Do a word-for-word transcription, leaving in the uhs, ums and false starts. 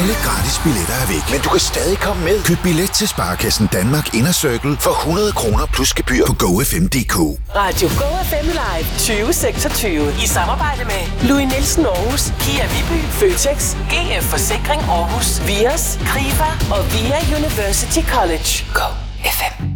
Alle gratis billetter er væk, men du kan stadig komme med. Køb billet til Sparekassen Danmark Inner Circle for hundrede kroner plus gebyr på go f m punktum d k. Radio Go F M Live tyve seksogtyve i samarbejde med Louis Nielsen Aarhus, Kia Viby, Føtex, G F Forsikring Aarhus, Vios, Krifa og Via University College. Go F M.